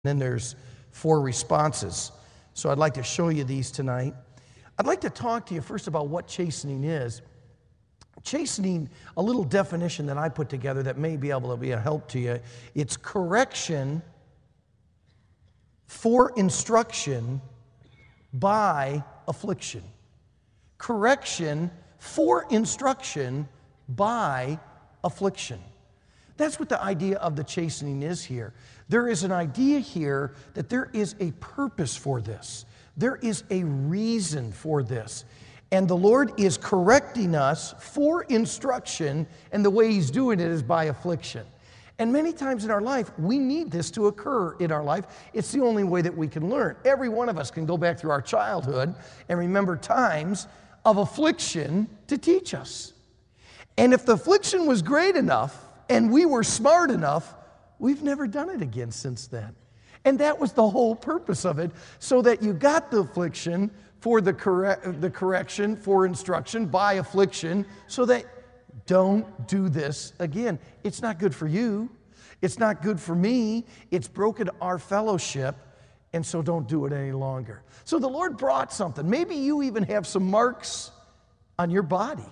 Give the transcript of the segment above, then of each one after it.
Then there's 4 responses. So I'd like to show you these tonight. I'd like to talk to you first about what chastening is. Chastening, a little definition that I put together that may be able to be a help to you. It's correction for instruction by affliction. Correction for instruction by affliction. That's what the idea of the chastening is here. There is an idea here that there is a purpose for this. There is a reason for this. And the Lord is correcting us for instruction, and the way He's doing it is by affliction. And many times in our life, we need this to occur in our life. It's the only way that we can learn. Every one of us can go back through our childhood and remember times of affliction to teach us. And if the affliction was great enough and we were smart enough, we've never done it again since then. And that was the whole purpose of it, so that you got the affliction for the correction, for instruction by affliction, so that don't do this again. It's not good for you. It's not good for me. It's broken our fellowship, and so don't do it any longer. So the Lord brought something. Maybe you even have some marks on your body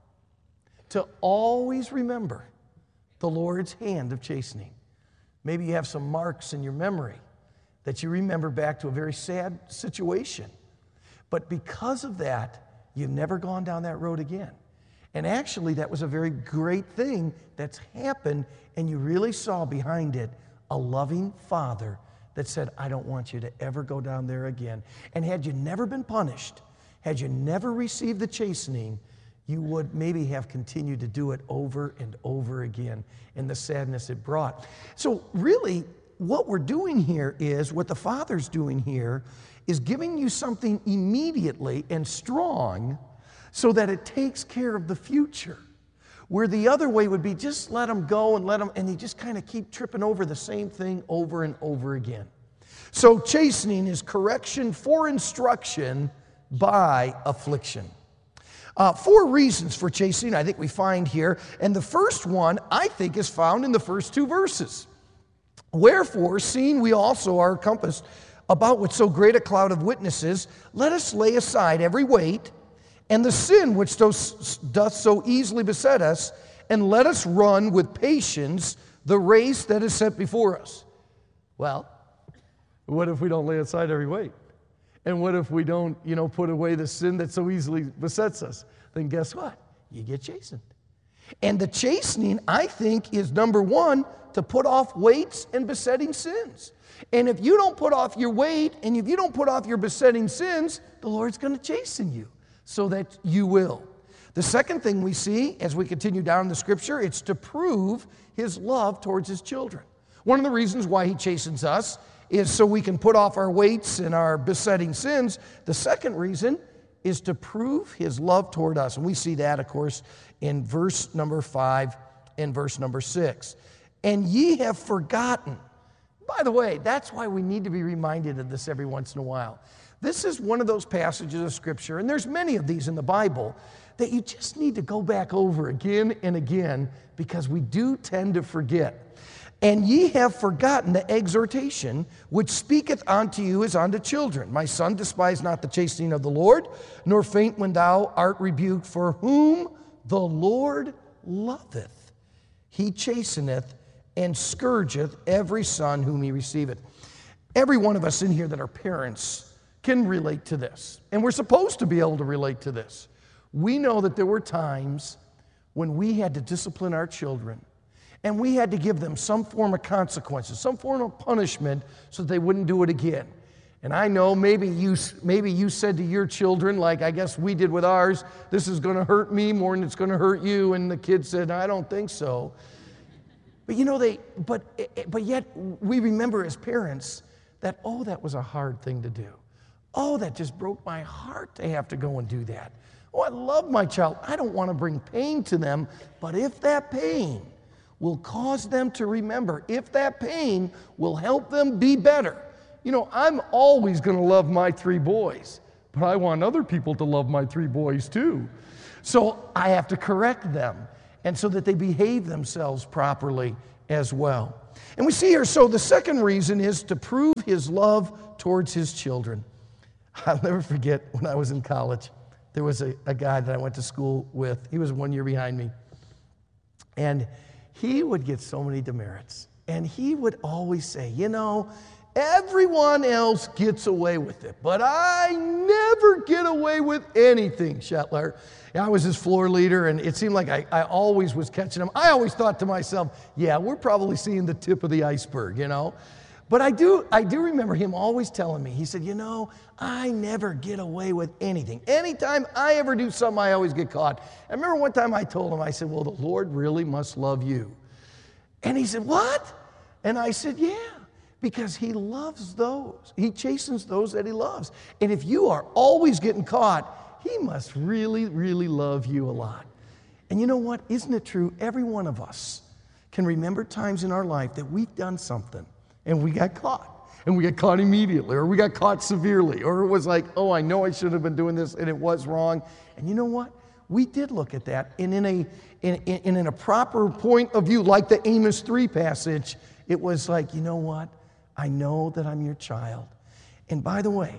to always remember the Lord's hand of chastening. Maybe you have some marks in your memory that you remember back to a very sad situation. But because of that, you've never gone down that road again. And actually, that was a very great thing that's happened, and you really saw behind it a loving Father that said, I don't want you to ever go down there again. And had you never been punished, had you never received the chastening, you would maybe have continued to do it over and over again, and the sadness it brought. So really, what we're doing here is, what the Father's doing here is giving you something immediately and strong so that it takes care of the future. Where the other way would be just let them go and you just kind of keep tripping over the same thing over and over again. So chastening is correction for instruction by affliction. 4 reasons for chastening I think we find here, and the first one I think is found in the first 2 verses. Wherefore, seeing we also are encompassed about with so great a cloud of witnesses, let us lay aside every weight and the sin which doth so easily beset us, and let us run with patience the race that is set before us. Well, what if we don't lay aside every weight? And what if we don't, put away the sin that so easily besets us? Then guess what? You get chastened. And the chastening, I think, is number 1, to put off weights and besetting sins. And if you don't put off your weight, and if you don't put off your besetting sins, the Lord's going to chasten you so that you will. The second thing we see as we continue down in the Scripture, it's to prove His love towards His children. One of the reasons why He chastens us is so we can put off our weights and our besetting sins. The second reason is to prove His love toward us. And we see that, of course, in verse number 5 and verse number 6. And ye have forgotten. By the way, that's why we need to be reminded of this every once in a while. This is one of those passages of Scripture, and there's many of these in the Bible, that you just need to go back over again and again, because we do tend to forget. And ye have forgotten the exhortation which speaketh unto you as unto children. My son, despise not the chastening of the Lord, nor faint when thou art rebuked. For whom the Lord loveth, He chasteneth and scourgeth every son whom He receiveth. Every one of us in here that are parents can relate to this. And we're supposed to be able to relate to this. We know that there were times when we had to discipline our children, and we had to give them some form of consequences, some form of punishment, so that they wouldn't do it again. And I know maybe you said to your children, like I guess we did with ours, this is going to hurt me more than it's going to hurt you. And the kid said, I don't think so. But but yet we remember as parents that, that was a hard thing to do. That just broke my heart to have to go and do that. I love my child. I don't want to bring pain to them, but if that pain will cause them to remember, if that pain will help them be better. I'm always going to love my 3 boys, but I want other people to love my 3 boys too. So I have to correct them, and so that they behave themselves properly as well. And we see here, so the second reason is to prove his love towards his children. I'll never forget when I was in college, there was a guy that I went to school with. He was 1 year behind me. And he would get so many demerits. And he would always say, you know, everyone else gets away with it, but I never get away with anything, Shetler. I was his floor leader, and it seemed like I always was catching him. I always thought to myself, yeah, we're probably seeing the tip of the iceberg, you know. But I do remember him always telling me, he said, you know, I never get away with anything. Anytime I ever do something, I always get caught. I remember one time I told him, I said, well, the Lord really must love you. And he said, what? And I said, yeah, because he loves those. He chastens those that he loves. And if you are always getting caught, he must really, really love you a lot. And you know what? Isn't it true? Every one of us can remember times in our life that we've done something and we got caught. And we got caught immediately, or we got caught severely, or it was like, oh, I know I should have been doing this and it was wrong. And you know what? We did look at that, and in a proper point of view, like the Amos 3 passage, it was like, you know what? I know that I'm your child. And by the way,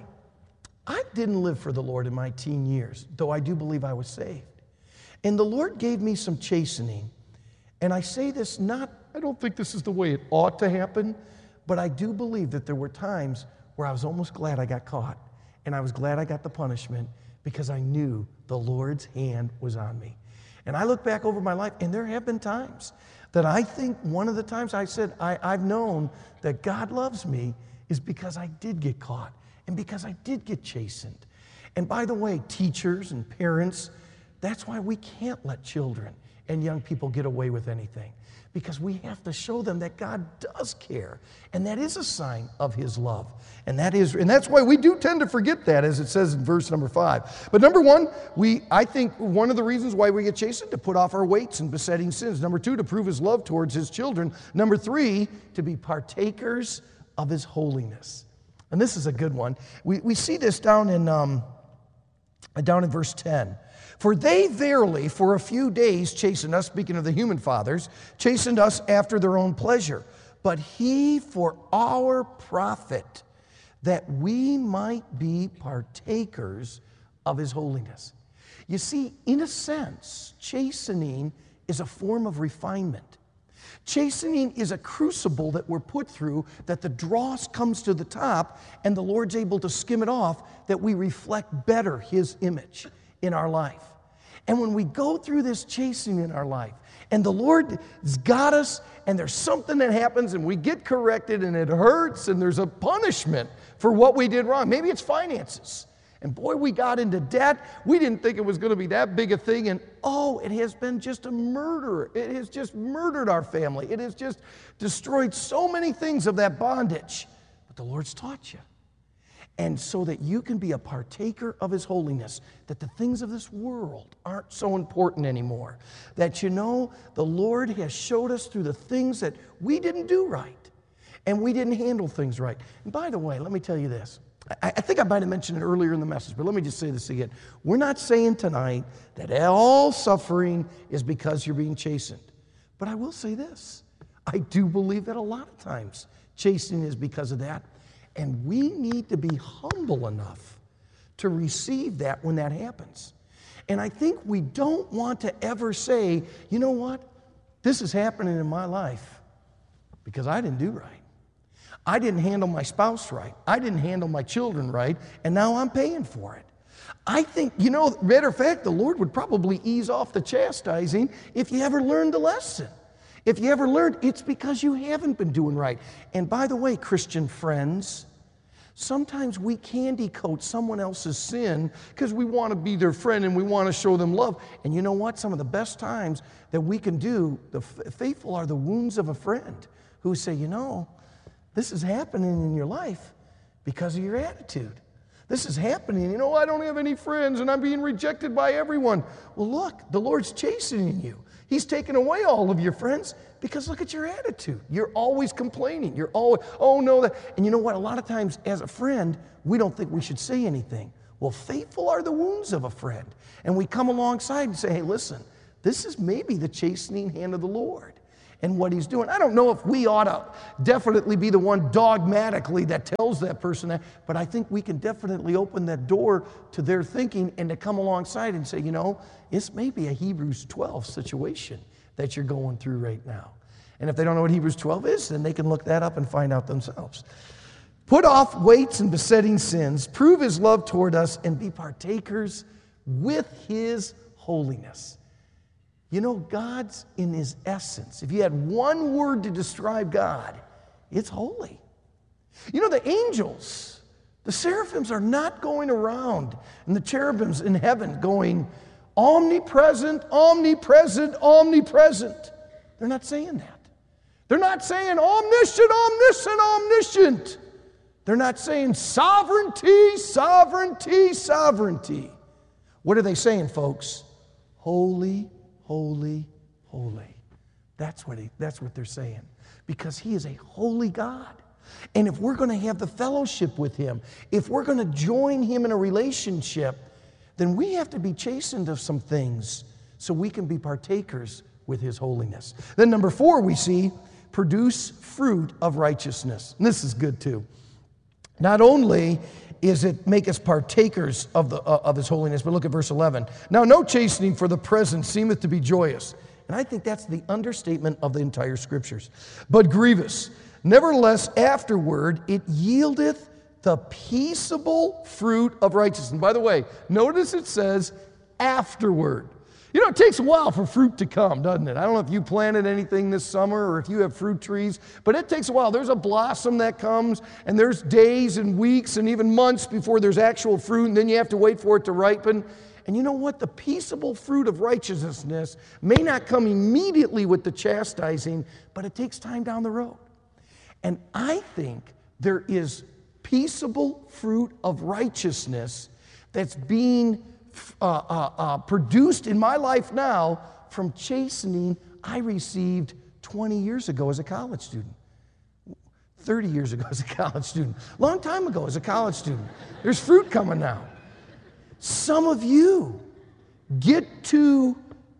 I didn't live for the Lord in my teen years, though I do believe I was saved. And the Lord gave me some chastening. And I say this not, I don't think this is the way it ought to happen, but I do believe that there were times where I was almost glad I got caught. And I was glad I got the punishment because I knew the Lord's hand was on me. And I look back over my life, and there have been times that I think one of the times I said, I've known that God loves me is because I did get caught and because I did get chastened. And by the way, teachers and parents, that's why we can't let children and young people get away with anything, because we have to show them that God does care, and that is a sign of his love. And that's why we do tend to forget that, as it says in verse number 5. But number one, I think one of the reasons why we get chastened, to put off our weights and besetting sins. Number 2, to prove his love towards his children. Number 3, to be partakers of his holiness. And this is a good one. We see this down in verse 10. For they verily for a few days chastened us, speaking of the human fathers, chastened us after their own pleasure. But he for our profit, that we might be partakers of his holiness. You see, in a sense, chastening is a form of refinement. Chastening is a crucible that we're put through, that the dross comes to the top, and the Lord's able to skim it off, that we reflect better his image in our life. And when we go through this chastening in our life, and the Lord's got us, and there's something that happens, and we get corrected, and it hurts, and there's a punishment for what we did wrong. Maybe it's finances. And boy, we got into debt. We didn't think it was going to be that big a thing, and oh, it has been just a murder. It has just murdered our family. It has just destroyed so many things of that bondage. But the Lord's taught you. And so that you can be a partaker of his holiness, that the things of this world aren't so important anymore. That you know the Lord has showed us through the things that we didn't do right, and we didn't handle things right. And by the way, let me tell you this. I think I might have mentioned it earlier in the message, but let me just say this again. We're not saying tonight that all suffering is because you're being chastened. But I will say this. I do believe that a lot of times chastening is because of that. And we need to be humble enough to receive that when that happens. And I think we don't want to ever say, you know what? This is happening in my life because I didn't do right. I didn't handle my spouse right. I didn't handle my children right, and now I'm paying for it. I think, you know, matter of fact, the Lord would probably ease off the chastising if you ever learned the lesson. If you ever learned, it's because you haven't been doing right. And by the way, Christian friends, sometimes we candy coat someone else's sin because we want to be their friend and we want to show them love. And you know what? Some of the best times that we can do, the faithful are the wounds of a friend who say, you know, this is happening in your life because of your attitude. This is happening. You know, I don't have any friends and I'm being rejected by everyone. Well, look, the Lord's chastening you. He's taken away all of your friends because look at your attitude. You're always complaining. You're always, oh no, that. And you know what? A lot of times as a friend, we don't think we should say anything. Well, faithful are the wounds of a friend. And we come alongside and say, hey, listen, this is maybe the chastening hand of the Lord. and what he's doing. I don't know if we ought to definitely be the one dogmatically that tells that person that, but I think we can definitely open that door to their thinking and to come alongside and say, it's maybe a Hebrews 12 situation that you're going through right now. And if they don't know what Hebrews 12 is, then they can look that up and find out themselves. Put off weights and besetting sins, prove his love toward us, and be partakers with his holiness. God's in his essence. If you had one word to describe God, it's holy. The angels, the seraphims are not going around, and the cherubims in heaven going, omnipresent, omnipresent, omnipresent. They're not saying that. They're not saying omniscient, omniscient, omniscient. They're not saying sovereignty, sovereignty, sovereignty. What are they saying, folks? Holy, holy, holy. That's what they're saying. Because he is a holy God. And if we're going to have the fellowship with him, if we're going to join him in a relationship, then we have to be chastened of some things so we can be partakers with his holiness. Then number 4, we see, produce fruit of righteousness. And this is good too. Not only is it make us partakers of his holiness, but look at verse 11. Now no chastening for the present seemeth to be joyous. And I think that's the understatement of the entire scriptures. But grievous. Nevertheless, afterward it yieldeth the peaceable fruit of righteousness. And by the way, notice it says afterward. It takes a while for fruit to come, doesn't it? I don't know if you planted anything this summer or if you have fruit trees, but it takes a while. There's a blossom that comes, and there's days and weeks and even months before there's actual fruit, and then you have to wait for it to ripen. And you know what? The peaceable fruit of righteousness may not come immediately with the chastising, but it takes time down the road. And I think there is peaceable fruit of righteousness that's being produced in my life now from chastening I received 20 years ago as a college student, 30 years ago as a college student, long time ago as a college student. There's fruit coming now. Some of you get to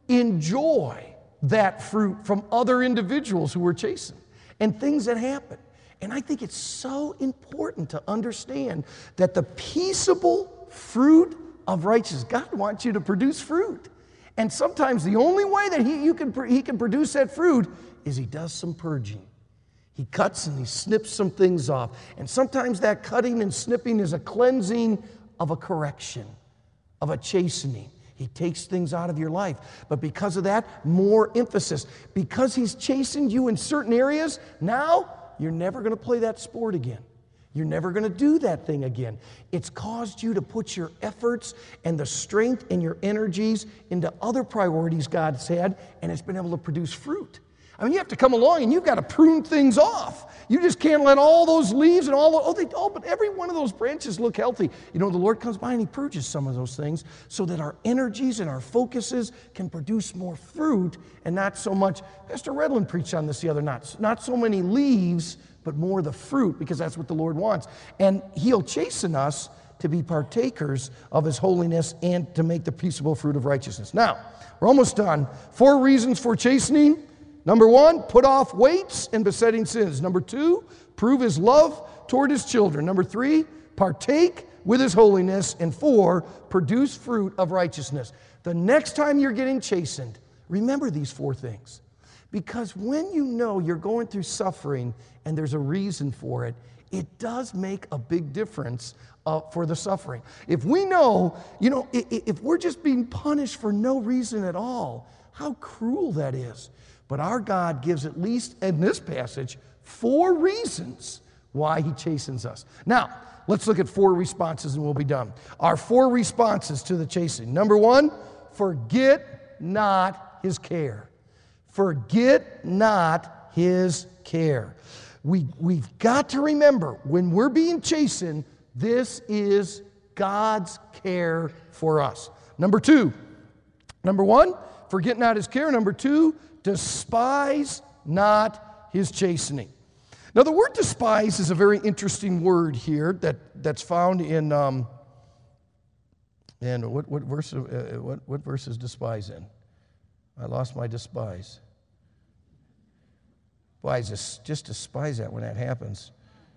enjoy that fruit from other individuals who were chastened and things that happen. And I think it's so important to understand that the peaceable fruit of righteousness, God wants you to produce fruit. And sometimes the only way that he can produce that fruit is he does some purging. He cuts and he snips some things off. And sometimes that cutting and snipping is a cleansing of a correction, of a chastening. He takes things out of your life. But because of that, more emphasis. Because he's chastened you in certain areas, now you're never going to play that sport again. You're never going to do that thing again. It's caused you to put your efforts and the strength and your energies into other priorities God's had, and it's been able to produce fruit. I mean, you have to come along and you've got to prune things off. You just can't let all those leaves and but every one of those branches look healthy. The Lord comes by and he purges some of those things so that our energies and our focuses can produce more fruit and not so much. Pastor Redland preached on this the other night. Not so many leaves, but more the fruit, because that's what the Lord wants. And he'll chasten us to be partakers of his holiness and to make the peaceable fruit of righteousness. Now, we're almost done. 4 reasons for chastening. Number 1, put off weights and besetting sins. Number 2, prove his love toward his children. Number 3, partake with his holiness. And 4, produce fruit of righteousness. The next time you're getting chastened, remember these 4 things. Because when you know you're going through suffering and there's a reason for it, it does make a big difference for the suffering. If we know, if we're just being punished for no reason at all, how cruel that is. But our God gives, at least in this passage, 4 reasons why he chastens us. Now, let's look at 4 responses and we'll be done. Our 4 responses to the chastening. Number 1, forget not his care. Forget not his care. We've got to remember, when we're being chastened, this is God's care for us. Number 1, forget not his care. Number 2, despise not his chastening. Now, the word despise is a very interesting word here that's found in what verse is despise in? I lost my despise. Boy, I just despise that when that happens.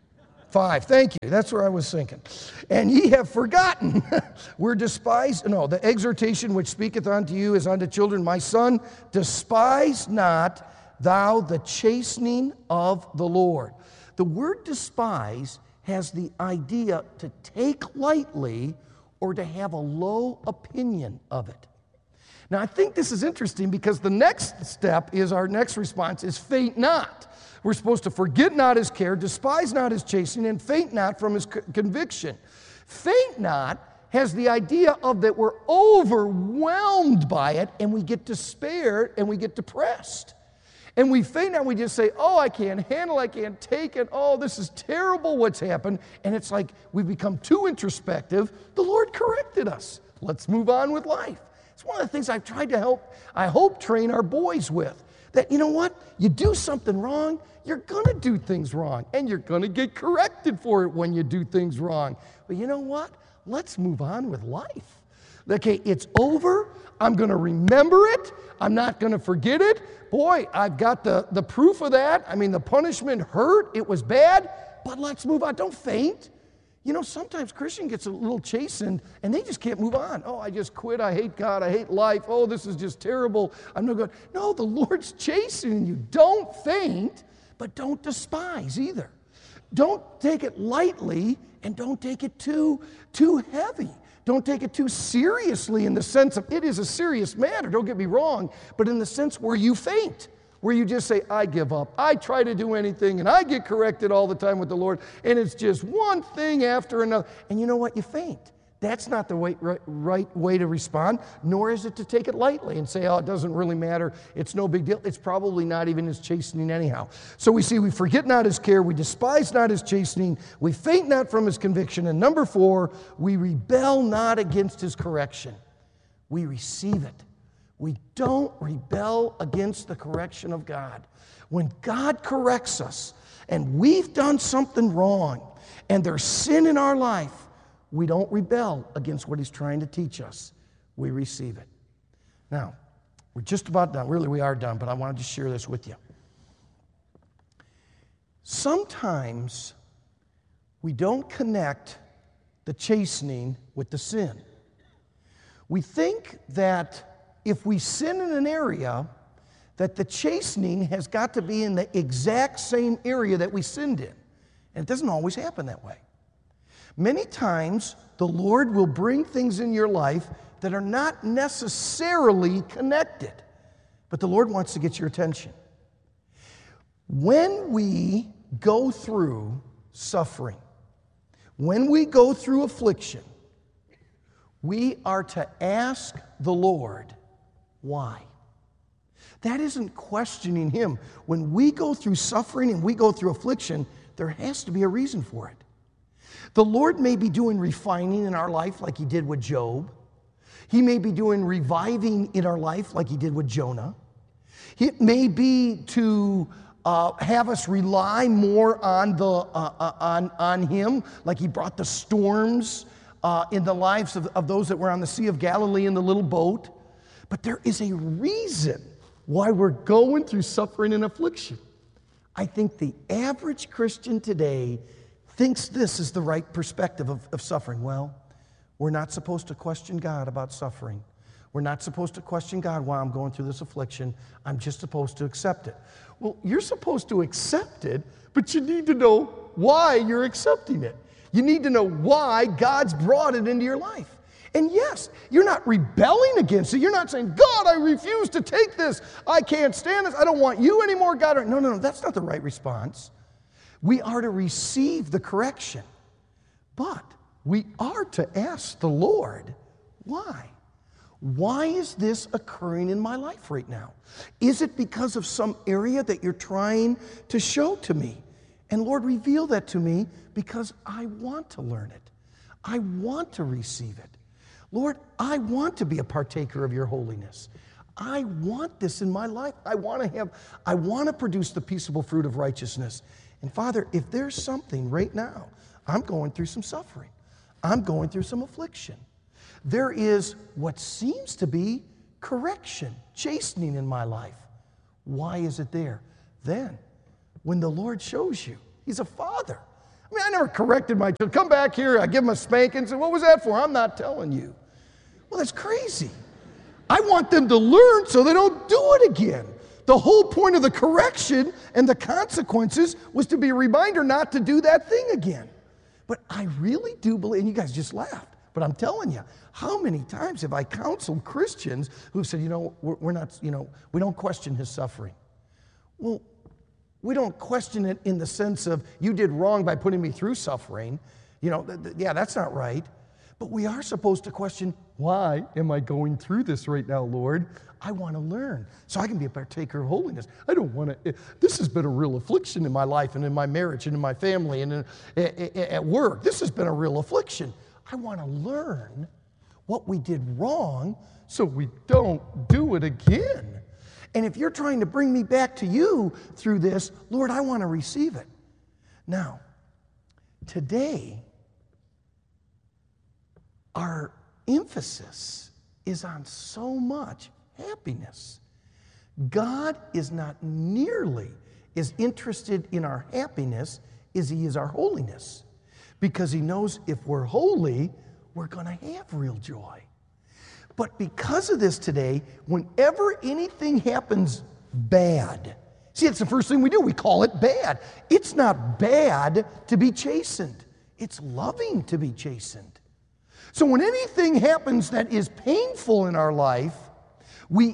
5, thank you. That's where I was thinking. And ye have forgotten. We're despised. No, the exhortation which speaketh unto you is unto children. My son, despise not thou the chastening of the Lord. The word despise has the idea to take lightly or to have a low opinion of it. Now, I think this is interesting because the next step is our next response is faint not. We're supposed to forget not his care, despise not his chastening, and faint not from his conviction. Faint not has the idea of that we're overwhelmed by it and we get despair and we get depressed. And we faint not, we just say, oh, I can't handle, I can't take it, oh, this is terrible what's happened. And it's like we become too introspective. The Lord corrected us. Let's move on with life. It's one of the things I've tried to help, I hope, train our boys with. That, you know what? You do something wrong, you're going to do things wrong. And you're going to get corrected for it when you do things wrong. But you know what? Let's move on with life. Okay, it's over. I'm going to remember it. I'm not going to forget it. Boy, I've got the proof of that. I mean, the punishment hurt. It was bad. But let's move on. Don't faint. You know, sometimes Christian gets a little chastened and they just can't move on. Oh, I just quit. I hate God. I hate life. Oh, this is just terrible. I'm no good. No, the Lord's chastening you. Don't faint, but don't despise either. Don't take it lightly and don't take it too heavy. Don't take it too seriously in the sense of it is a serious matter. Don't get me wrong, but in the sense where you faint. Where you just say, I give up. I try to do anything, and I get corrected all the time with the Lord, and it's just one thing after another. And you know what? You faint. That's not the right way to respond, nor is it to take it lightly and say, oh, it doesn't really matter. It's no big deal. It's probably not even his chastening anyhow. So we see we forget not his care. We despise not his chastening. We faint not from his conviction. And number 4, we rebel not against his correction. We receive it. We don't rebel against the correction of God. When God corrects us and we've done something wrong and there's sin in our life, we don't rebel against what he's trying to teach us. We receive it. Now, we're just about done. Really, we are done, but I wanted to share this with you. Sometimes we don't connect the chastening with the sin. We think that if we sin in an area, that the chastening has got to be in the exact same area that we sinned in. And it doesn't always happen that way. Many times, the Lord will bring things in your life that are not necessarily connected, but the Lord wants to get your attention. When we go through suffering, when we go through affliction, we are to ask the Lord, why? That isn't questioning him. When we go through suffering and we go through affliction, there has to be a reason for it. The Lord may be doing refining in our life like he did with Job. He may be doing reviving in our life like he did with Jonah. It may be to have us rely more on on him, like he brought the storms in the lives of those that were on the Sea of Galilee in the little boat. But there is a reason why we're going through suffering and affliction. I think the average Christian today thinks this is the right perspective of suffering. Well, we're not supposed to question God about suffering. We're not supposed to question God while I'm going through this affliction. I'm just supposed to accept it. Well, you're supposed to accept it, but you need to know why you're accepting it. You need to know why God's brought it into your life. And yes, you're not rebelling against it. You're not saying, God, I refuse to take this. I can't stand this. I don't want you anymore, God. No, that's not the right response. We are to receive the correction, but we are to ask the Lord, why? Why is this occurring in my life right now? Is it because of some area that you're trying to show to me? And Lord, reveal that to me because I want to learn it. I want to receive it. Lord, I want to be a partaker of your holiness. I want this in my life. I want to produce the peaceable fruit of righteousness. And Father, if there's something right now, I'm going through some suffering. I'm going through some affliction. There is what seems to be correction, chastening in my life. Why is it there? Then when the Lord shows you. He's a father. I mean, I never corrected my children. Come back here, I give them a spanking, and say, what was that for? I'm not telling you. Well, that's crazy. I want them to learn so they don't do it again. The whole point of the correction and the consequences was to be a reminder not to do that thing again. But I really do believe, and you guys just laughed, but I'm telling you, how many times have I counseled Christians who said, we're not, we don't question his suffering. Well, we don't question it in the sense of, you did wrong by putting me through suffering. Yeah, that's not right. But we are supposed to question, why am I going through this right now, Lord? I want to learn so I can be a partaker of holiness. I don't want to, this has been a real affliction in my life and in my marriage and in my family and at work. This has been a real affliction. I want to learn what we did wrong so we don't do it again. And if you're trying to bring me back to you through this, Lord, I want to receive it. Now, today, our emphasis is on so much happiness. God is not nearly as interested in our happiness as he is our holiness, because he knows if we're holy, we're going to have real joy. But because of this today, whenever anything happens bad, see, it's the first thing we do. We call it bad. It's not bad to be chastened. It's loving to be chastened. So when anything happens that is painful in our life, we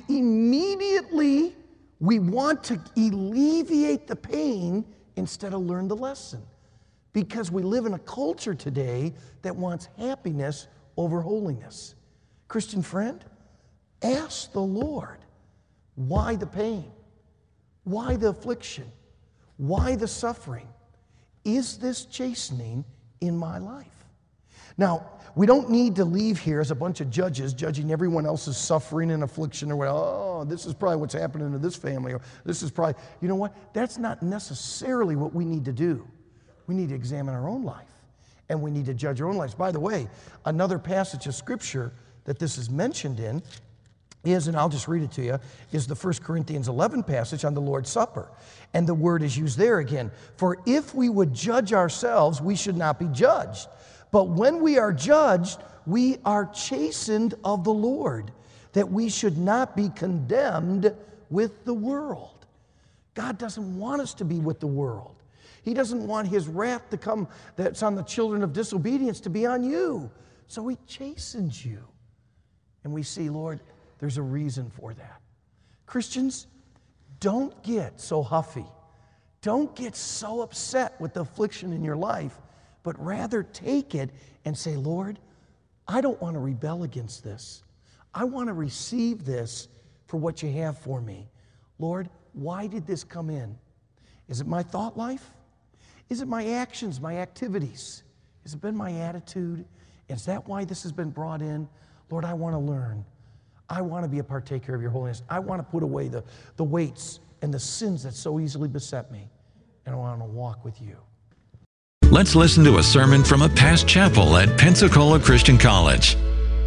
want to alleviate the pain instead of learn the lesson. Because we live in a culture today that wants happiness over holiness. Christian friend, ask the Lord, why the pain? Why the affliction? Why the suffering? Is this chastening in my life? Now, we don't need to leave here as a bunch of judges judging everyone else's suffering and affliction or, this is probably what's happening to this family, or this is probably, you know what? That's not necessarily what we need to do. We need to examine our own life, and we need to judge our own lives. By the way, another passage of Scripture that this is mentioned in is, and I'll just read it to you, is the 1 Corinthians 11 passage on the Lord's Supper. And the word is used there again. For if we would judge ourselves, we should not be judged. But when we are judged, we are chastened of the Lord, that we should not be condemned with the world. God doesn't want us to be with the world. He doesn't want his wrath to come that's on the children of disobedience to be on you. So he chastens you. And we see, Lord, there's a reason for that. Christians, don't get so huffy. Don't get so upset with the affliction in your life, but rather take it and say, Lord, I don't want to rebel against this. I want to receive this for what you have for me. Lord, why did this come in? Is it my thought life? Is it my actions, my activities? Has it been my attitude? Is that why this has been brought in? Lord, I want to learn. I want to be a partaker of your holiness. I want to put away the weights and the sins that so easily beset me. And I want to walk with you. Let's listen to a sermon from a past chapel at Pensacola Christian College.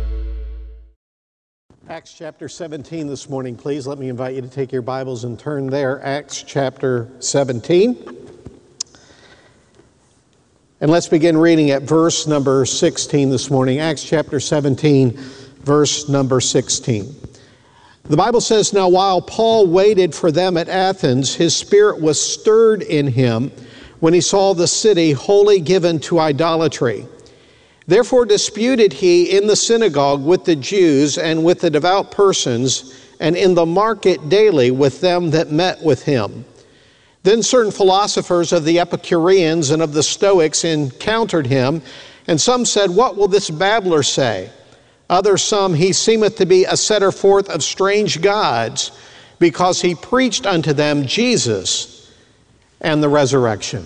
Acts chapter 17 this morning, please. Let me invite you to take your Bibles and turn there. Acts chapter 17. And let's begin reading at verse number 16 this morning. Acts chapter 17, verse number 16. The Bible says, Now while Paul waited for them at Athens, his spirit was stirred in him when he saw the city wholly given to idolatry. Therefore disputed he in the synagogue with the Jews and with the devout persons, and in the market daily with them that met with him. Then certain philosophers of the Epicureans and of the Stoics encountered him, and some said, What will this babbler say? Others some, He seemeth to be a setter forth of strange gods, because he preached unto them Jesus and the resurrection.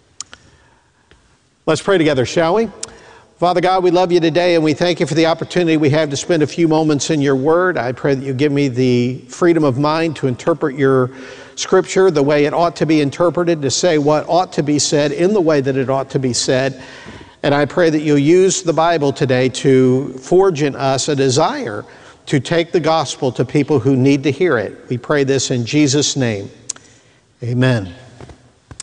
Let's pray together, shall we? Father God, we love you today, and we thank you for the opportunity we have to spend a few moments in your word. I pray that you give me the freedom of mind to interpret your Scripture the way it ought to be interpreted, to say what ought to be said in the way that it ought to be said. And I pray that you'll use the Bible today to forge in us a desire to take the gospel to people who need to hear it. We pray this in Jesus' name. Amen.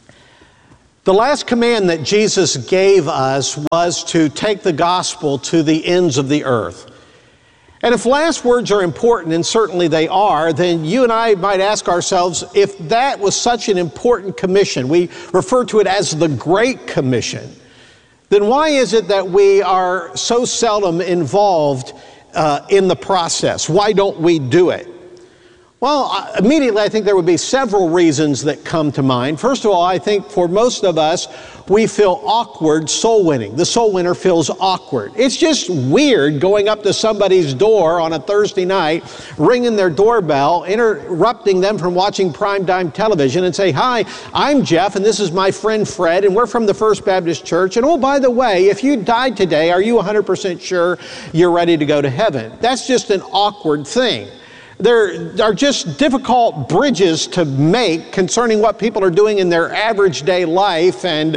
The last command that Jesus gave us was to take the gospel to the ends of the earth. And if last words are important, and certainly they are, then you and I might ask ourselves, if that was such an important commission, we refer to it as the Great Commission, then why is it that we are so seldom involved in the process? Why don't we do it? Well, immediately I think there would be several reasons that come to mind. First of all, I think for most of us, we feel awkward soul winning. The soul winner feels awkward. It's just weird going up to somebody's door on a Thursday night, ringing their doorbell, interrupting them from watching primetime television and say, "Hi, I'm Jeff and this is my friend Fred and we're from the First Baptist Church. And oh, by the way, if you died today, are you 100% sure you're ready to go to heaven?" That's just an awkward thing. There are just difficult bridges to make concerning what people are doing in their average day life and,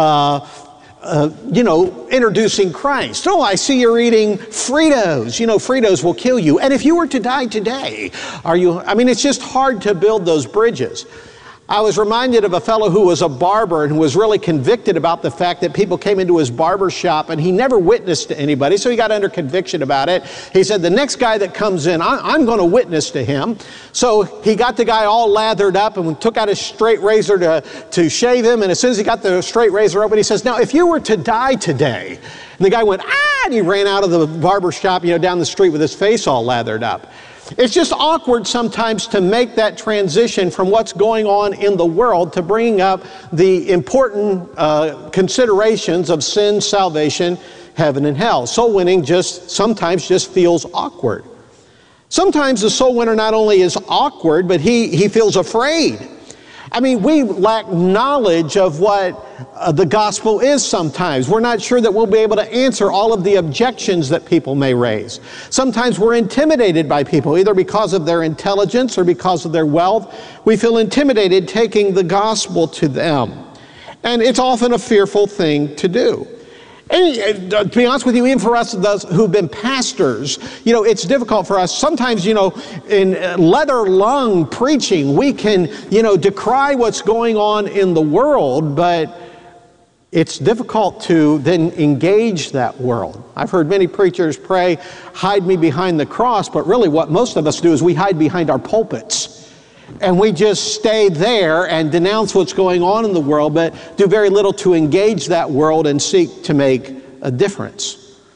introducing Christ. "Oh, I see you're eating Fritos. You know, Fritos will kill you. And if you were to die today, it's just hard to build those bridges." I was reminded of a fellow who was a barber and who was really convicted about the fact that people came into his barber shop and he never witnessed to anybody, so he got under conviction about it. He said, "The next guy that comes in, I'm going to witness to him." So he got the guy all lathered up and took out his straight razor to shave him, and as soon as he got the straight razor open, he says, "Now, if you were to die today," and the guy went, "Ah," and he ran out of the barber shop, down the street with his face all lathered up. It's just awkward sometimes to make that transition from what's going on in the world to bringing up the important considerations of sin, salvation, heaven, and hell. Soul winning sometimes feels awkward. Sometimes the soul winner not only is awkward, but he feels afraid. We lack knowledge of what the gospel is sometimes. We're not sure that we'll be able to answer all of the objections that people may raise. Sometimes we're intimidated by people, either because of their intelligence or because of their wealth. We feel intimidated taking the gospel to them. And it's often a fearful thing to do. And to be honest with you, even for us those who've been pastors, it's difficult for us. Sometimes, in leather lung preaching, we can, decry what's going on in the world, but it's difficult to then engage that world. I've heard many preachers pray, "Hide me behind the cross," but really what most of us do is we hide behind our pulpits. And we just stay there and denounce what's going on in the world, but do very little to engage that world and seek to make a difference.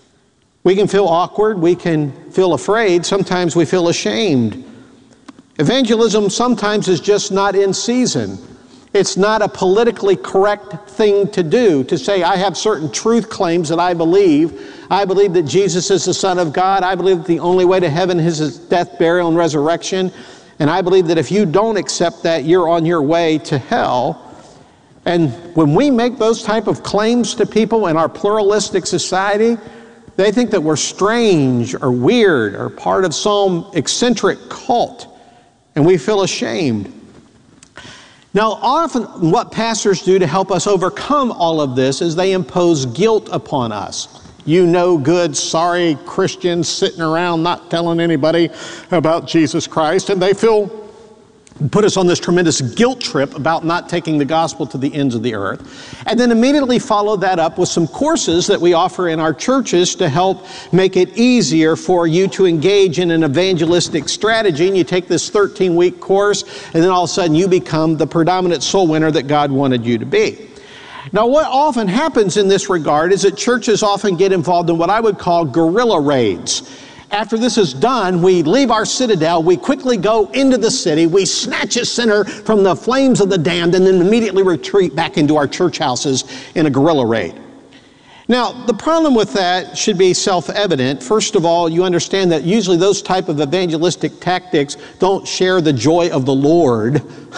We can feel awkward. We can feel afraid. Sometimes we feel ashamed. Evangelism sometimes is just not in season. It's not a politically correct thing to do, to say, "I have certain truth claims that I believe. I believe that Jesus is the Son of God. I believe that the only way to heaven is His death, burial, and resurrection. And I believe that if you don't accept that, you're on your way to hell." And when we make those type of claims to people in our pluralistic society, they think that we're strange or weird or part of some eccentric cult, and we feel ashamed. Now, often what pastors do to help us overcome all of this is they impose guilt upon us. "You no good, sorry Christians sitting around not telling anybody about Jesus Christ," and they put us on this tremendous guilt trip about not taking the gospel to the ends of the earth. And then immediately follow that up with some courses that we offer in our churches to help make it easier for you to engage in an evangelistic strategy. And you take this 13-week course, and then all of a sudden you become the predominant soul winner that God wanted you to be. Now, what often happens in this regard is that churches often get involved in what I would call guerrilla raids. After this is done, we leave our citadel, we quickly go into the city, we snatch a sinner from the flames of the damned, and then immediately retreat back into our church houses in a guerrilla raid. Now, the problem with that should be self-evident. First of all, you understand that usually those type of evangelistic tactics don't share the joy of the Lord.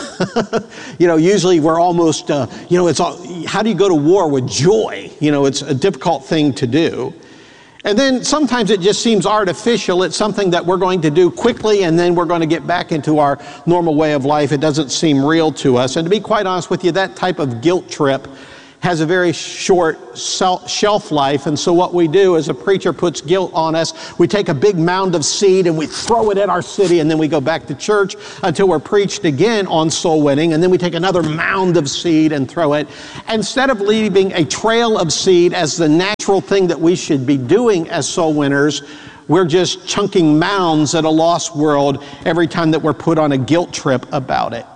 Usually we're almost, how do you go to war with joy? It's a difficult thing to do. And then sometimes it just seems artificial. It's something that we're going to do quickly and then we're going to get back into our normal way of life. It doesn't seem real to us. And to be quite honest with you, that type of guilt trip has a very short shelf life, and so what we do is a preacher puts guilt on us. We take a big mound of seed and we throw it at our city, and then we go back to church until we're preached again on soul winning, and then we take another mound of seed and throw it. Instead of leaving a trail of seed as the natural thing that we should be doing as soul winners, we're just chunking mounds at a lost world every time that we're put on a guilt trip about it.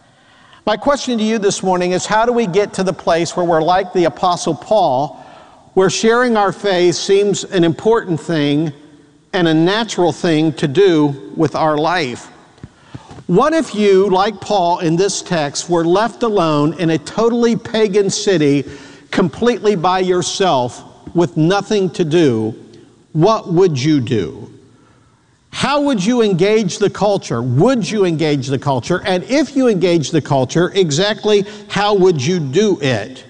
My question to you this morning is, how do we get to the place where we're like the Apostle Paul, where sharing our faith seems an important thing and a natural thing to do with our life? What if you, like Paul in this text, were left alone in a totally pagan city, completely by yourself, with nothing to do? What would you do? How would you engage the culture? Would you engage the culture? And if you engage the culture, exactly how would you do it?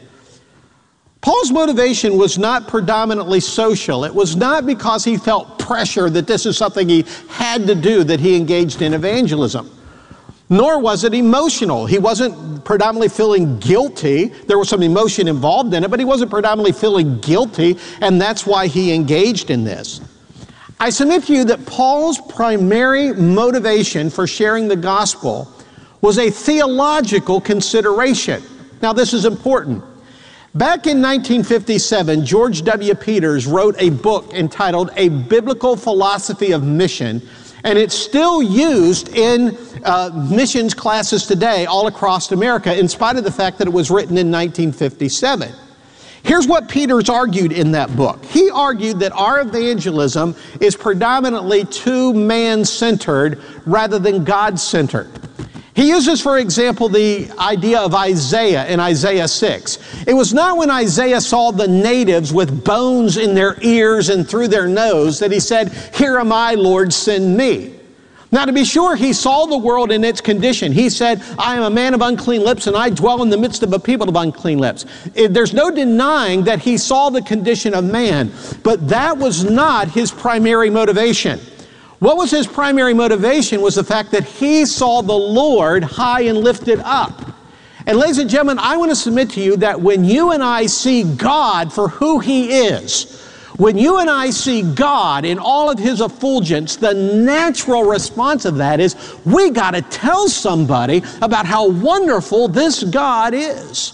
Paul's motivation was not predominantly social. It was not because he felt pressure that this is something he had to do that he engaged in evangelism. Nor was it emotional. He wasn't predominantly feeling guilty. There was some emotion involved in it, but he wasn't predominantly feeling guilty, and that's why he engaged in this. I submit to you that Paul's primary motivation for sharing the gospel was a theological consideration. Now, this is important. Back in 1957, George W. Peters wrote a book entitled A Biblical Philosophy of Mission, and it's still used in missions classes today all across America, in spite of the fact that it was written in 1957. Here's what Peters argued in that book. He argued that our evangelism is predominantly too man-centered rather than God-centered. He uses, for example, the idea of Isaiah in Isaiah 6. It was not when Isaiah saw the natives with bones in their ears and through their nose that he said, "Here am I, Lord, send me." Now, to be sure, he saw the world in its condition. He said, "I am a man of unclean lips, and I dwell in the midst of a people of unclean lips." There's no denying that he saw the condition of man, but that was not his primary motivation. What was his primary motivation was the fact that he saw the Lord high and lifted up. And ladies and gentlemen, I want to submit to you that when you and I see God for who He is, when you and I see God in all of His effulgence, the natural response of that is, we got to tell somebody about how wonderful this God is.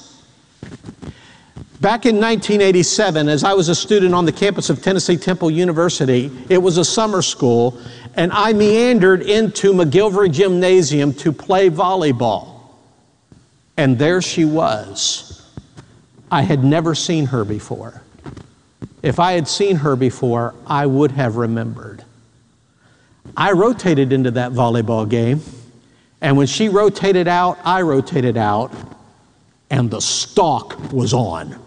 Back in 1987, as I was a student on the campus of Tennessee Temple University, it was a summer school, and I meandered into McGilvery Gymnasium to play volleyball. And there she was. I had never seen her before. If I had seen her before, I would have remembered. I rotated into that volleyball game, and when she rotated out, I rotated out, and the stalk was on.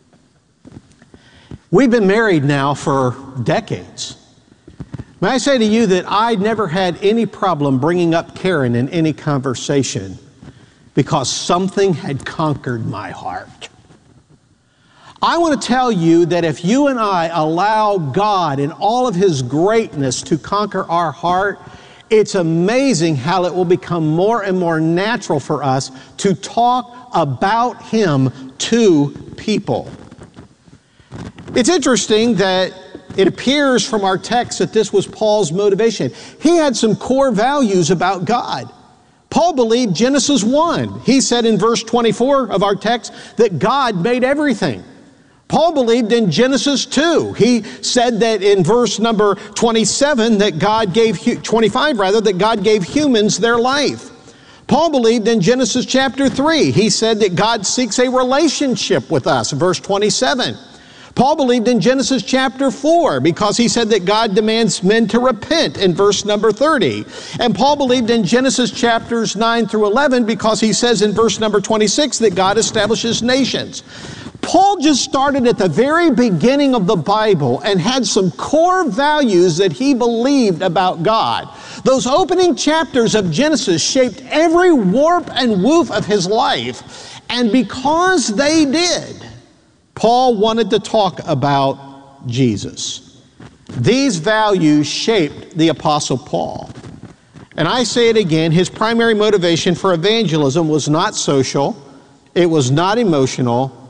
We've been married now for decades. May I say to you that I never had any problem bringing up Karen in any conversation because something had conquered my heart. I want to tell you that if you and I allow God in all of His greatness to conquer our heart, it's amazing how it will become more and more natural for us to talk about Him to people. It's interesting that it appears from our text that this was Paul's motivation. He had some core values about God. Paul believed Genesis 1. He said in verse 24 of our text that God made everything. Paul believed in Genesis 2. He said that in verse number 27 that God gave, 25 rather, that God gave humans their life. Paul believed in Genesis chapter 3. He said that God seeks a relationship with us, verse 27. Paul believed in Genesis chapter 4 because he said that God demands men to repent in verse number 30. And Paul believed in Genesis chapters 9 through 11 because he says in verse number 26 that God establishes nations. Paul just started at the very beginning of the Bible and had some core values that he believed about God. Those opening chapters of Genesis shaped every warp and woof of his life. And because they did, Paul wanted to talk about Jesus. These values shaped the Apostle Paul. And I say it again, his primary motivation for evangelism was not social, it was not emotional,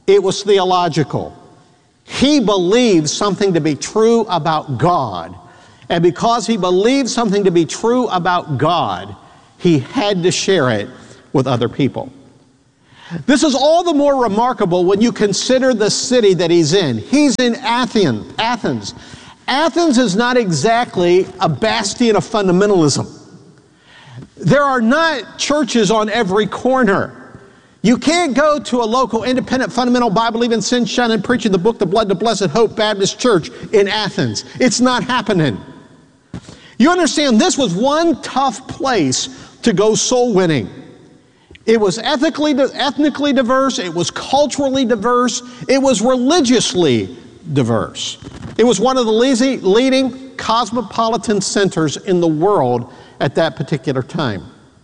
It was theological. He believed something to be true about God. And because he believed something to be true about God, he had to share it with other people. This is all the more remarkable when you consider the city that he's in. He's in Athens. Athens is not exactly a bastion of fundamentalism. There are not churches on every corner. You can't go to a local independent fundamental Bible-believing sin-shunning and preaching the book, The Blood, the Blessed Hope Baptist Church in Athens. It's not happening. You understand, this was one tough place to go soul winning. It was ethnically diverse, it was culturally diverse, it was religiously diverse. It was one of the leading cosmopolitan centers in the world at that particular time.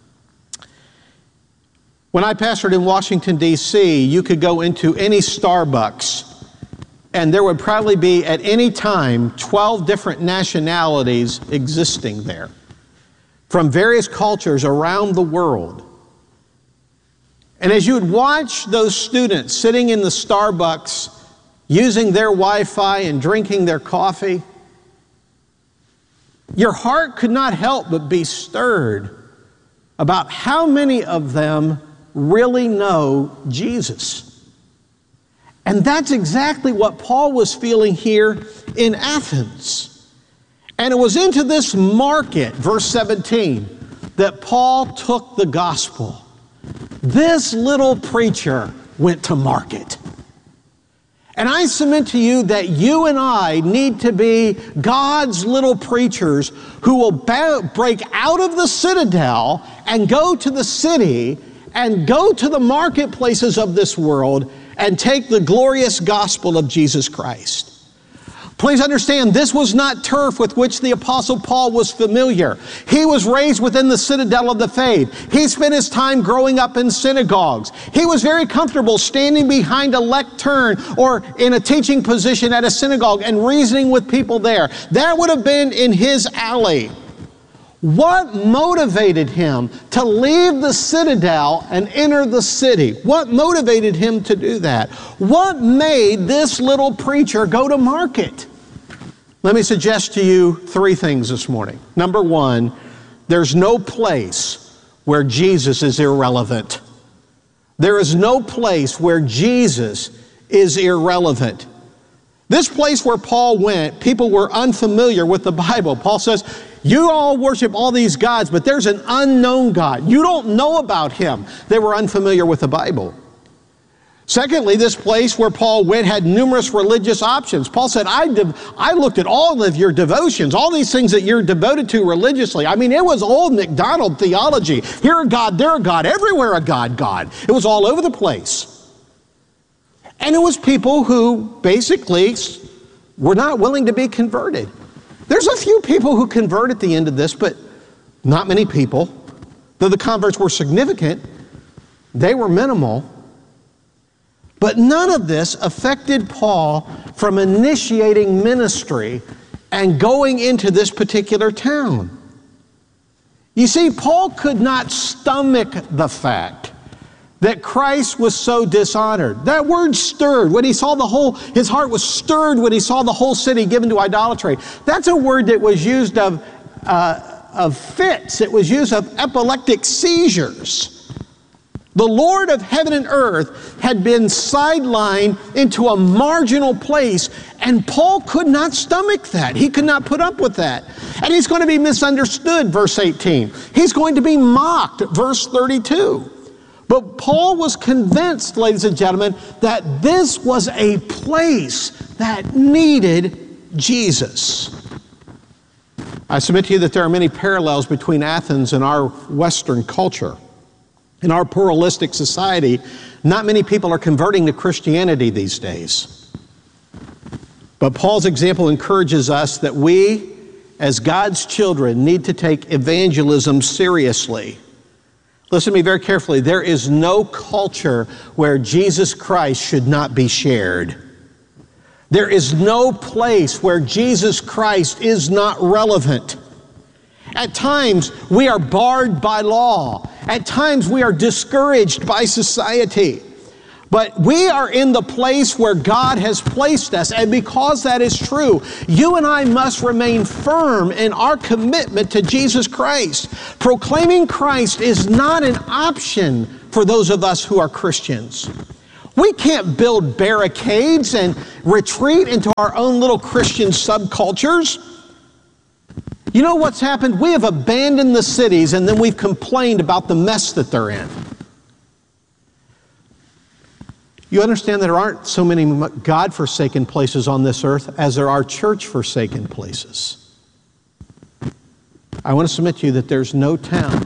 When I pastored in Washington, D.C., you could go into any Starbucks, and there would probably be, at any time, 12 different nationalities existing there from various cultures around the world. And as you would watch those students sitting in the Starbucks, using their Wi-Fi and drinking their coffee, your heart could not help but be stirred about how many of them really know Jesus. And that's exactly what Paul was feeling here in Athens. And it was into this market, verse 17, that Paul took the gospel. This little preacher went to market. And I submit to you that you and I need to be God's little preachers who will break out of the citadel and go to the city and go to the marketplaces of this world and take the glorious gospel of Jesus Christ. Please understand, this was not turf with which the Apostle Paul was familiar. He was raised within the citadel of the faith. He spent his time growing up in synagogues. He was very comfortable standing behind a lectern or in a teaching position at a synagogue and reasoning with people there. That would have been in his alley. What motivated him to leave the citadel and enter the city? What motivated him to do that? What made this little preacher go to market? Let me suggest to you three things this morning. Number one, there's no place where Jesus is irrelevant. There is no place where Jesus is irrelevant. This place where Paul went, people were unfamiliar with the Bible. Paul says, you all worship all these gods, but there's an unknown God. You don't know about him. They were unfamiliar with the Bible. Secondly, this place where Paul went had numerous religious options. Paul said, I looked at all of your devotions, all these things that you're devoted to religiously. I mean, it was old MacDonald theology. Here a God, there a God, everywhere a God. It was all over the place. And it was people who basically were not willing to be converted. There's a few people who convert at the end of this, but not many people. Though the converts were significant, they were minimal. But none of this affected Paul from initiating ministry and going into this particular town. You see, Paul could not stomach the fact that Christ was so dishonored. That word stirred, when he saw his heart was stirred when he saw the whole city given to idolatry. That's a word that was used of fits. It was used of epileptic seizures. The Lord of heaven and earth had been sidelined into a marginal place, and Paul could not stomach that. He could not put up with that. And he's going to be misunderstood, verse 18. He's going to be mocked, verse 32. But Paul was convinced, ladies and gentlemen, that this was a place that needed Jesus. I submit to you that there are many parallels between Athens and our Western culture. In our pluralistic society, not many people are converting to Christianity these days. But Paul's example encourages us that we, as God's children, need to take evangelism seriously. Listen to me very carefully. There is no culture where Jesus Christ should not be shared. There is no place where Jesus Christ is not relevant. At times, we are barred by law. At times, we are discouraged by society. But we are in the place where God has placed us, and because that is true, you and I must remain firm in our commitment to Jesus Christ. Proclaiming Christ is not an option for those of us who are Christians. We can't build barricades and retreat into our own little Christian subcultures. You know what's happened? We have abandoned the cities, and then we've complained about the mess that they're in. You understand that there aren't so many God-forsaken places on this earth as there are church-forsaken places. I want to submit to you that there's no town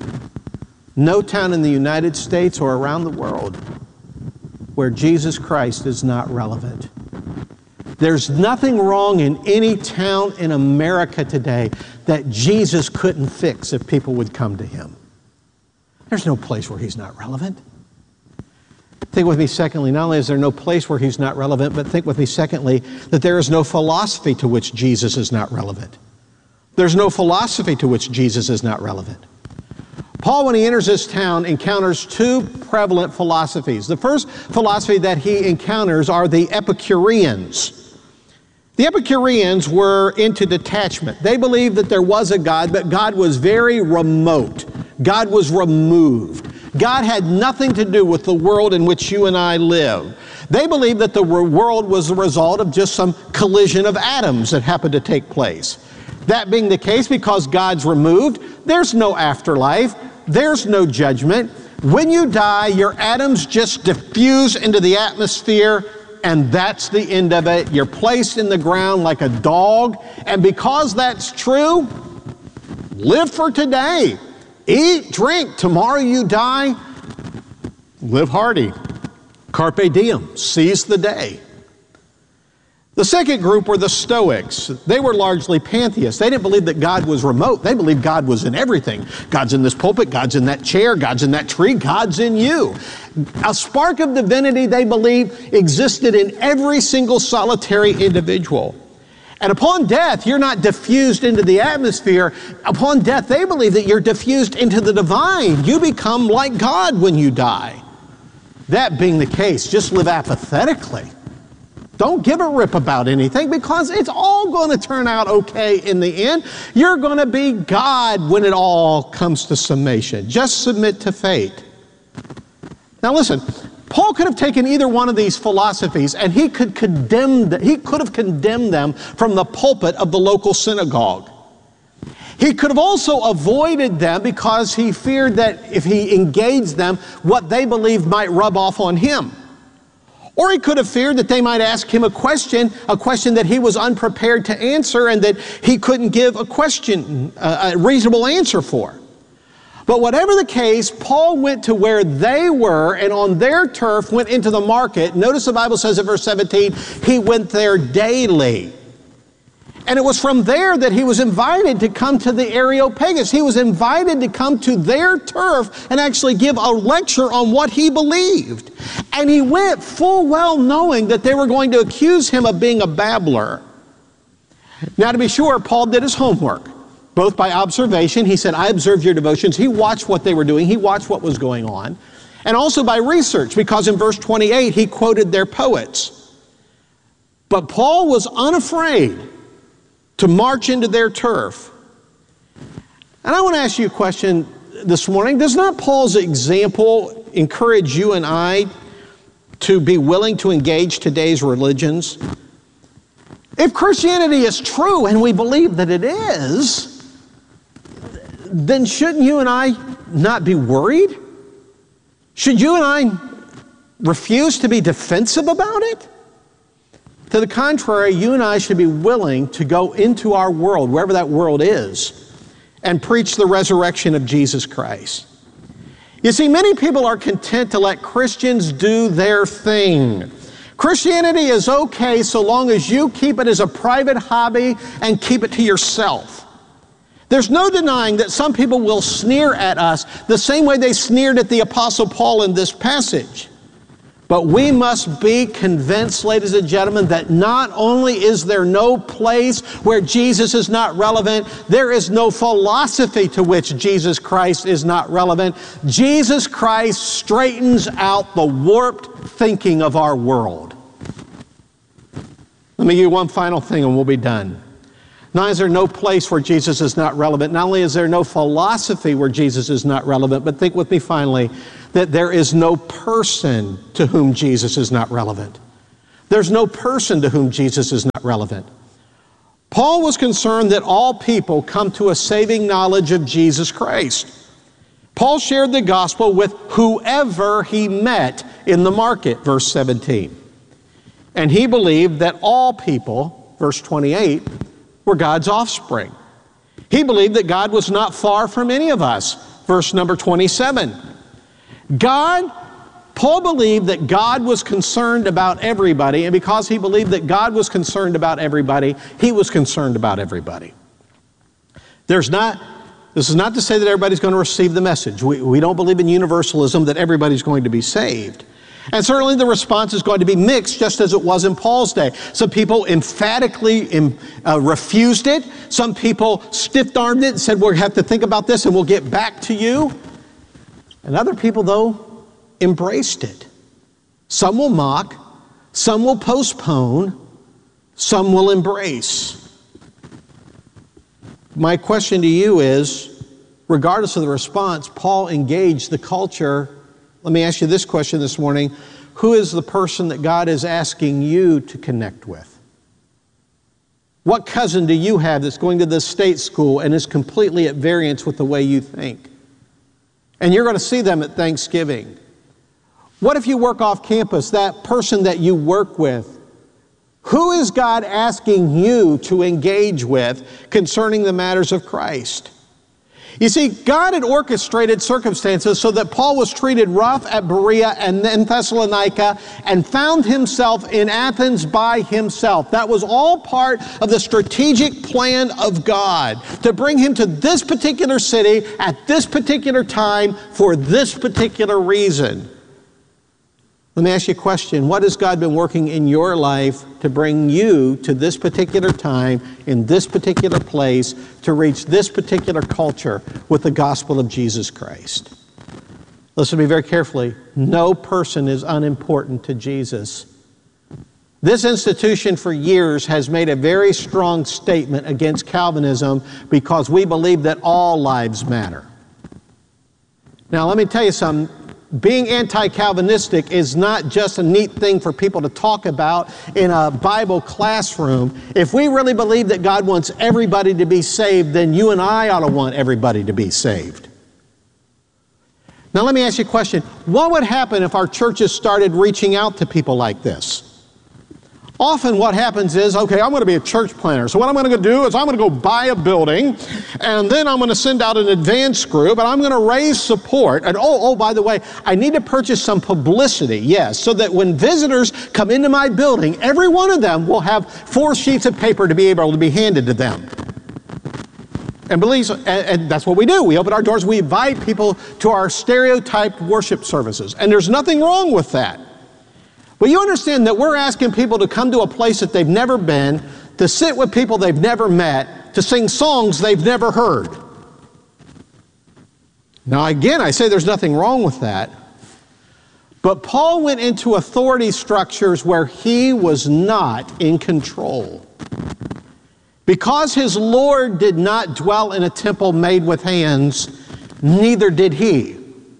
in the United States or around the world where Jesus Christ is not relevant. There's nothing wrong in any town in America today that Jesus couldn't fix if people would come to him. There's no place where he's not relevant. Think with me, secondly, not only is there no place where he's not relevant, but think with me, secondly, that there is no philosophy to which Jesus is not relevant. There's no philosophy to which Jesus is not relevant. Paul, when he enters this town, encounters two prevalent philosophies. The first philosophy that he encounters are the Epicureans. The Epicureans were into detachment. They believed that there was a God, but God was very remote. God was removed. God had nothing to do with the world in which you and I live. They believed that the world was the result of just some collision of atoms that happened to take place. That being the case, because God's removed, there's no afterlife, there's no judgment. When you die, your atoms just diffuse into the atmosphere, and that's the end of it. You're placed in the ground like a dog, and because that's true, live for today. Eat, drink, tomorrow you die. Live hearty. Carpe diem, seize the day. The second group were the Stoics. They were largely pantheists. They didn't believe that God was remote. They believed God was in everything. God's in this pulpit, God's in that chair, God's in that tree, God's in you. A spark of divinity, they believed, existed in every single solitary individual. And upon death, you're not diffused into the atmosphere. Upon death, they believe that you're diffused into the divine. You become like God when you die. That being the case, just live apathetically. Don't give a rip about anything because it's all going to turn out okay in the end. You're going to be God when it all comes to summation. Just submit to fate. Now listen, Paul could have taken either one of these philosophies and he could have condemned them from the pulpit of the local synagogue. He could have also avoided them because he feared that if he engaged them, what they believed might rub off on him. Or he could have feared that they might ask him a question that he was unprepared to answer and that he couldn't give a reasonable answer for. But whatever the case, Paul went to where they were and on their turf went into the market. Notice the Bible says in verse 17, he went there daily. And it was from there that he was invited to come to the Areopagus. He was invited to come to their turf and actually give a lecture on what he believed. And he went full well knowing that they were going to accuse him of being a babbler. Now, to be sure, Paul did his homework, both by observation. He said, I observed your devotions. He watched what they were doing. He watched what was going on. And also by research, because in verse 28, he quoted their poets. But Paul was unafraid to march into their turf. And I want to ask you a question this morning. Does not Paul's example encourage you and I to be willing to engage today's religions? If Christianity is true, and we believe that it is, then shouldn't you and I not be worried? Should you and I refuse to be defensive about it? To the contrary, you and I should be willing to go into our world, wherever that world is, and preach the resurrection of Jesus Christ. You see, many people are content to let Christians do their thing. Christianity is okay so long as you keep it as a private hobby and keep it to yourself. There's no denying that some people will sneer at us the same way they sneered at the Apostle Paul in this passage. But we must be convinced, ladies and gentlemen, that not only is there no place where Jesus is not relevant, there is no philosophy to which Jesus Christ is not relevant. Jesus Christ straightens out the warped thinking of our world. Let me give you one final thing and we'll be done. Not only is there no place where Jesus is not relevant, not only is there no philosophy where Jesus is not relevant, but think with me finally, that there is no person to whom Jesus is not relevant. There's no person to whom Jesus is not relevant. Paul was concerned that all people come to a saving knowledge of Jesus Christ. Paul shared the gospel with whoever he met in the market, verse 17. And he believed that all people, verse 28, were God's offspring. He believed that God was not far from any of us, verse number 27. Paul believed that God was concerned about everybody, and because he believed that God was concerned about everybody, he was concerned about everybody. This is not to say that everybody's going to receive the message. We don't believe in universalism, that everybody's going to be saved. And certainly the response is going to be mixed, just as it was in Paul's day. Some people emphatically refused it. Some people stiff-armed it and said, we'll have to think about this and we'll get back to you. And other people, though, embraced it. Some will mock, some will postpone, some will embrace. My question to you is, regardless of the response, Paul engaged the culture. Let me ask you this question this morning. Who is the person that God is asking you to connect with? What cousin do you have that's going to this state school and is completely at variance with the way you think? And you're going to see them at Thanksgiving. What if you work off campus, that person that you work with? Who is God asking you to engage with concerning the matters of Christ? You see, God had orchestrated circumstances so that Paul was treated rough at Berea and then Thessalonica and found himself in Athens by himself. That was all part of the strategic plan of God to bring him to this particular city at this particular time for this particular reason. Let me ask you a question. What has God been working in your life to bring you to this particular time, in this particular place, to reach this particular culture with the gospel of Jesus Christ? Listen to me very carefully. No person is unimportant to Jesus. This institution for years has made a very strong statement against Calvinism because we believe that all lives matter. Now, let me tell you something. Being anti-Calvinistic is not just a neat thing for people to talk about in a Bible classroom. If we really believe that God wants everybody to be saved, then you and I ought to want everybody to be saved. Now let me ask you a question. What would happen if our churches started reaching out to people like this? Often what happens is, okay, I'm going to be a church planner. So what I'm going to do is I'm going to go buy a building, and then I'm going to send out an advance group, and I'm going to raise support. And by the way, I need to purchase some publicity, yes, so that when visitors come into my building, every one of them will have 4 sheets of paper to be able to be handed to them. And that's what we do. We open our doors, we invite people to our stereotyped worship services. And there's nothing wrong with that. But you understand that we're asking people to come to a place that they've never been, to sit with people they've never met, to sing songs they've never heard. Now again, I say there's nothing wrong with that. But Paul went into authority structures where he was not in control. Because his Lord did not dwell in a temple made with hands, neither did he.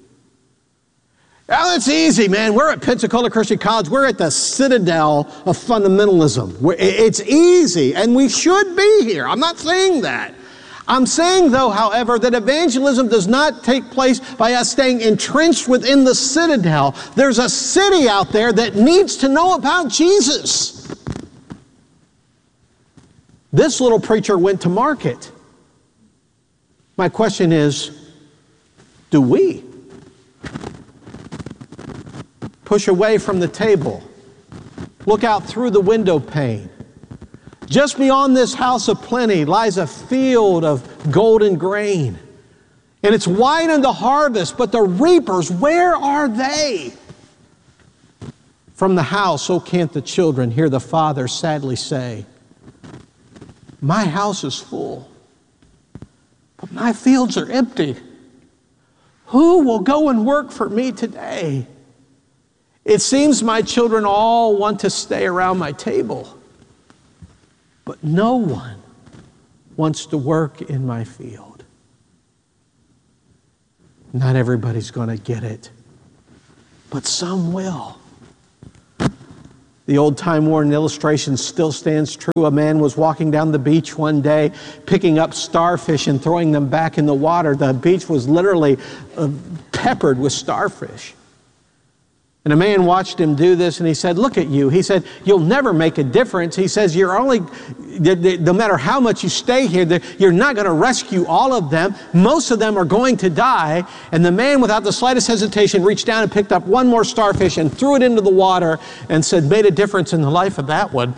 Now, it's easy, man. We're at Pensacola Christian College. We're at the citadel of fundamentalism. It's easy, and we should be here. I'm not saying that. I'm saying, though, however, that evangelism does not take place by us staying entrenched within the citadel. There's a city out there that needs to know about Jesus. This little preacher went to market. My question is, do we? Push away from the table. Look out through the window pane. Just beyond this house of plenty lies a field of golden grain. And it's wide unto harvest, but the reapers, where are they? From the house, oh, can't the children hear the father sadly say, my house is full, but my fields are empty. Who will go and work for me today? It seems my children all want to stay around my table, but no one wants to work in my field. Not everybody's going to get it, but some will. The old-time worn illustration still stands true. A man was walking down the beach one day, picking up starfish and throwing them back in the water. The beach was literally peppered with starfish. And a man watched him do this, and he said, look at you. He said, you'll never make a difference. He says, no matter how much you stay here, you're not going to rescue all of them. Most of them are going to die. And the man, without the slightest hesitation, reached down and picked up one more starfish and threw it into the water and said, made a difference in the life of that one.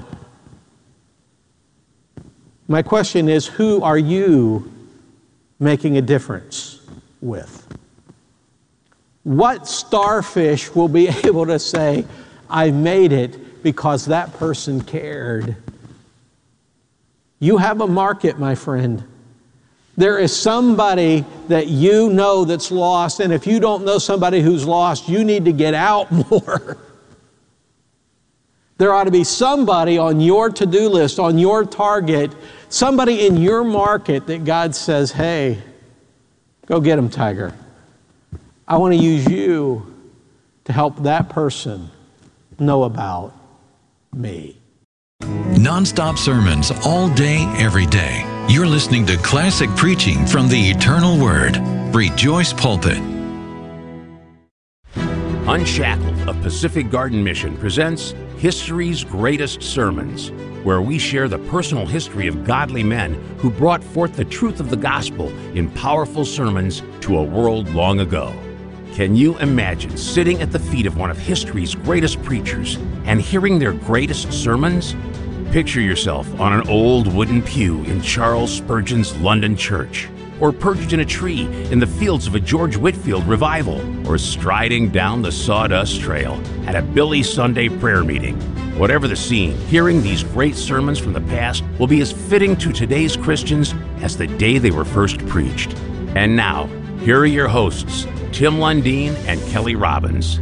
My question is, who are you making a difference with? What starfish will be able to say, I made it because that person cared? You have a market, my friend. There is somebody that you know that's lost, and if you don't know somebody who's lost, you need to get out more. There ought to be somebody on your to-do list, on your target, somebody in your market that God says, hey, go get them, Tiger. I want to use you to help that person know about me. Non-stop sermons all day, every day. You're listening to classic preaching from the Eternal Word. Rejoice Pulpit. Unshackled of Pacific Garden Mission presents History's Greatest Sermons, where we share the personal history of godly men who brought forth the truth of the gospel in powerful sermons to a world long ago. Can you imagine sitting at the feet of one of history's greatest preachers and hearing their greatest sermons? Picture yourself on an old wooden pew in Charles Spurgeon's London church, or perched in a tree in the fields of a George Whitefield revival, or striding down the sawdust trail at a Billy Sunday prayer meeting. Whatever the scene, hearing these great sermons from the past will be as fitting to today's Christians as the day they were first preached. And now, here are your hosts, Tim Lundeen and Kelly Robbins.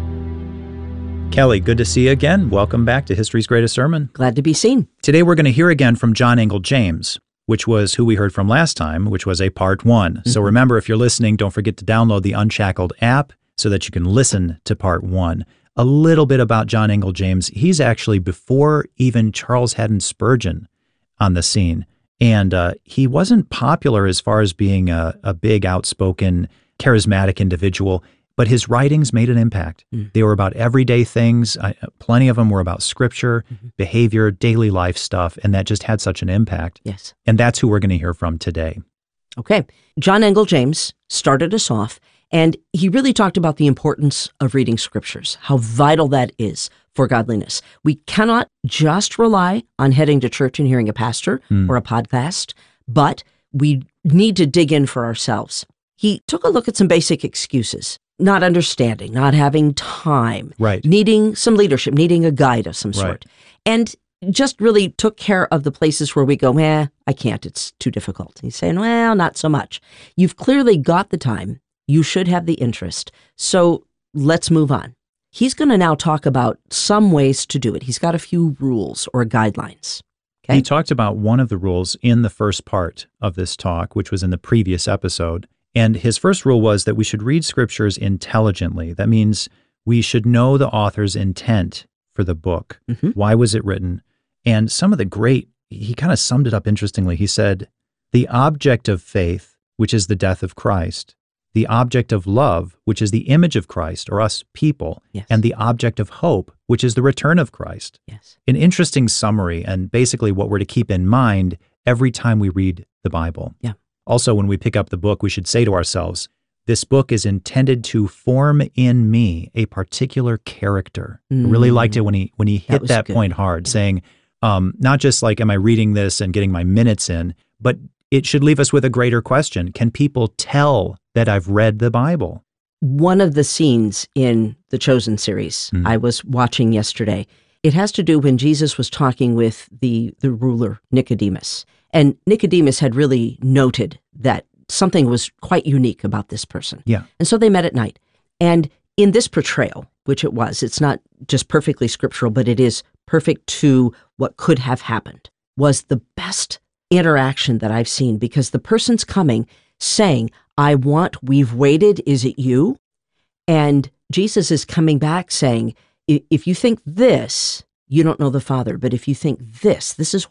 Kelly, good to see you again. Welcome back to History's Greatest Sermon. Glad to be seen. Today we're going to hear again from John Angell James, which was who we heard from last time, which was a part one. Mm-hmm. So remember, if you're listening, don't forget to download the Unshackled app so that you can listen to part one. A little bit about John Angell James. He's actually before even Charles Haddon Spurgeon on the scene. And he wasn't popular as far as being a big, outspoken, charismatic individual, but his writings made an impact. They were about everyday things. Plenty of them were about scripture, behavior, daily life stuff, and that just had such an impact. Yes. And that's who we're going to hear from today. Okay. John Angell James started us off, and he really talked about the importance of reading scriptures, how vital that is for godliness. We cannot just rely on heading to church and hearing a pastor or a podcast, but we need to dig in for ourselves. He took a look at some basic excuses: not understanding, not having time, right, needing some leadership, needing a guide of some sort, right, and just really took care of the places where we go, I can't, it's too difficult. He's saying, well, not so much. You've clearly got the time. You should have the interest. So let's move on. He's going to now talk about some ways to do it. He's got a few rules or guidelines. Okay? He talked about one of the rules in the first part of this talk, which was in the previous episode. And his first rule was that we should read scriptures intelligently. That means we should know the author's intent for the book. Mm-hmm. Why was it written? And some of the great, he kind of summed it up interestingly. He said, the object of faith, which is the death of Christ, the object of love, which is the image of Christ, or us people, yes, and the object of hope, which is the return of Christ. Yes. An interesting summary, and basically what we're to keep in mind every time we read the Bible. Yeah. Also, when we pick up the book, we should say to ourselves, this book is intended to form in me a particular character. I really liked it when he hit that point hard, saying, not just like, am I reading this and getting my minutes in, but it should leave us with a greater question. Can people tell that I've read the Bible? one of the scenes in the Chosen series I was watching yesterday, it has to do when Jesus was talking with the ruler Nicodemus. And Nicodemus had really noted that something was quite unique about this person. Yeah. And so they met at night. And in this portrayal, which it was, it's not just perfectly scriptural, but it is perfect to what could have happened, was the best interaction that I've seen, because the person's coming saying, we've waited, is it you? And Jesus is coming back saying, if you think this, you don't know the Father, but if you think this is